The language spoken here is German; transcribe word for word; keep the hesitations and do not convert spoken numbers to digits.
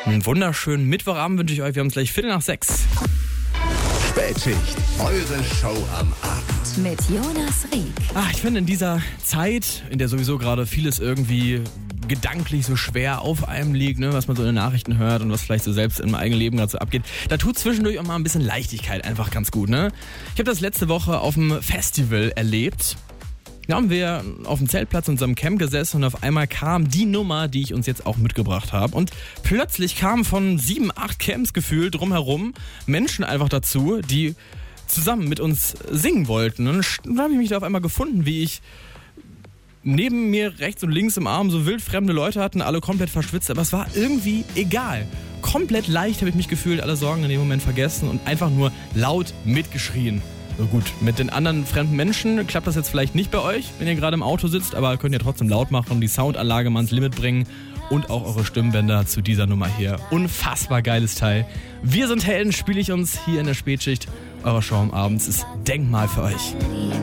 Einen wunderschönen Mittwochabend wünsche ich euch. Wir haben es gleich Viertel nach sechs. Spätschicht, eure Show am Abend. Mit Jonas Rieck. Ach, ich finde in dieser Zeit, in der sowieso gerade vieles irgendwie gedanklich so schwer auf einem liegt, ne, was man so in den Nachrichten hört und was vielleicht so selbst im eigenen Leben gerade so abgeht, da tut zwischendurch auch mal ein bisschen Leichtigkeit einfach ganz gut, ne? Ich habe das letzte Woche auf dem Festival erlebt. Da haben wir auf dem Zeltplatz in unserem Camp gesessen und auf einmal kam die Nummer, die ich uns jetzt auch mitgebracht habe. Und plötzlich kamen von sieben, acht Camps gefühlt drumherum Menschen einfach dazu, die zusammen mit uns singen wollten. Und dann habe ich mich da auf einmal gefunden, wie ich neben mir rechts und links im Arm so wildfremde Leute hatten, alle komplett verschwitzt, aber es war irgendwie egal. Komplett leicht habe ich mich gefühlt, alle Sorgen in dem Moment vergessen und einfach nur laut mitgeschrien. So gut, mit den anderen fremden Menschen klappt das jetzt vielleicht nicht bei euch, wenn ihr gerade im Auto sitzt, aber könnt ihr trotzdem laut machen und die Soundanlage mal ans Limit bringen und auch eure Stimmbänder zu dieser Nummer hier. Unfassbar geiles Teil. Wir sind Helden, spiele ich uns hier in der Spätschicht. Eure Show am Abend ist Denkmal für euch.